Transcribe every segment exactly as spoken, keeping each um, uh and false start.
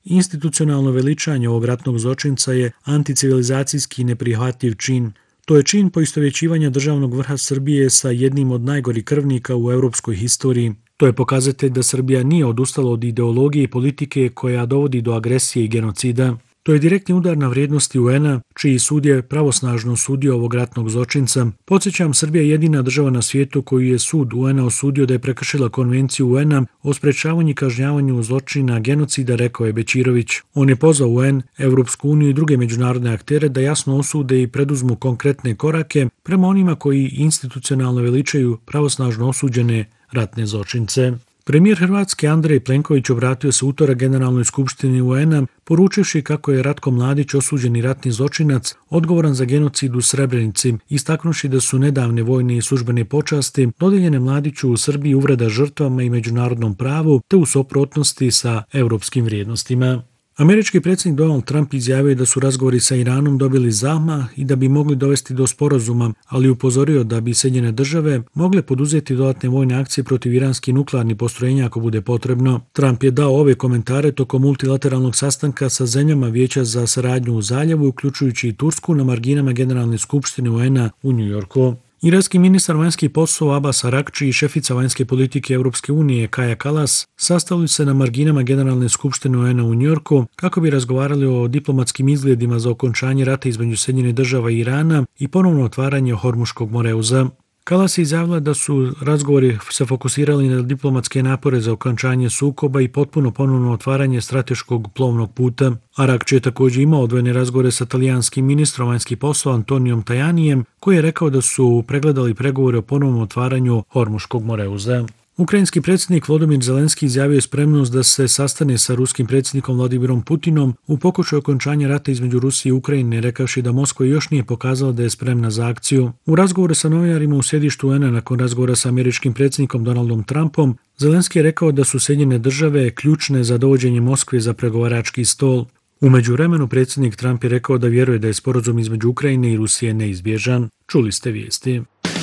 institucionalno veličanje ovog ratnog zločinca je anticivilizacijski neprihvatljiv čin. To je čin poistovjećivanja državnog vrha Srbije sa jednim od najgorih krvnika u europskoj historiji. To je pokazatelj da Srbija nije odustala od ideologije i politike koja dovodi do agresije i genocida. To je direktni udar na vrijednosti U N-a, čiji sud je pravosnažno osudio ovog ratnog zločinca. Podsjećam, Srbija je jedina država na svijetu koju je sud U N-a osudio da je prekršila konvenciju U N-a o sprečavanju i kažnjavanju zločina genocida, rekao je Bećirović. On je pozvao U N, Evropsku uniju i druge međunarodne aktere da jasno osude i preduzmu konkretne korake prema onima koji institucionalno veličaju pravosnažno osuđene ratne zločince. Premijer Hrvatske Andrej Plenković obratio se utorak Generalnoj skupštini U N-a, poručivši kako je Ratko Mladić, osuđeni ratni zločinac, odgovoran za genocid u Srebrenici, istaknuši da su nedavne vojne i službene počasti dodijeljene Mladiću u Srbiji uvreda žrtvama i međunarodnom pravu te u suprotnosti sa europskim vrijednostima. Američki predsjednik Donald Trump izjavio je da su razgovori sa Iranom dobili zamah i da bi mogli dovesti do sporazuma, ali upozorio da bi Sjedinjene države mogle poduzeti dodatne vojne akcije protiv iranskih nuklearnih postrojenja ako bude potrebno. Trump je dao ove komentare tokom multilateralnog sastanka sa zemljama Vijeća za saradnju u zaljevu, uključujući i Tursku, na marginama Generalne skupštine U N-a u Njujorku. Iranski ministar vanjskih poslova Abbas Arakči i šefica vanjske politike Europske unije Kaja Kallas sastavili se na marginama Generalne skupštine U N-a u Njujorku kako bi razgovarali o diplomatskim izgledima za okončanje rata između Sjedinjenih država i Irana i ponovno otvaranje Hormuškog moreuza. Kallas je izjavila da su razgovori se fokusirali na diplomatske napore za okončanje sukoba i potpuno ponovno otvaranje strateškog plovnog puta. Arakči je također imao odvojene razgovore sa talijanskim ministrom vanjskih poslova Antonijom Tajanijem, koji je rekao da su pregledali pregovore o ponovnom otvaranju Hormuškog moreuza. Ukrajinski predsjednik Volodymyr Zelenski izjavio je spremnost da se sastane sa ruskim predsjednikom Vladimirom Putinom u pokušaju okončanja rata između Rusije i Ukrajine, rekavši da Moskva još nije pokazala da je spremna za akciju. U razgovoru sa novinarima u sjedištu U N-a nakon razgovora sa američkim predsjednikom Donaldom Trumpom, Zelenski je rekao da su Sjedinjene države ključne za dovođenje Moskve za pregovarački stol. U međuvremenu predsjednik Trump je rekao da vjeruje da je sporazum između Ukrajine i Rusije neizbježan. Čuli ste vijesti.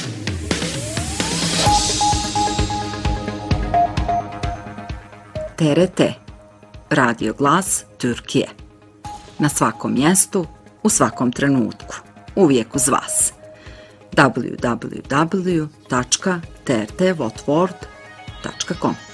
T R T, Radio glas Türkije. Na svakom mjestu, u svakom trenutku, uvijek uz vas. w w w tačka t r t votvord tačka com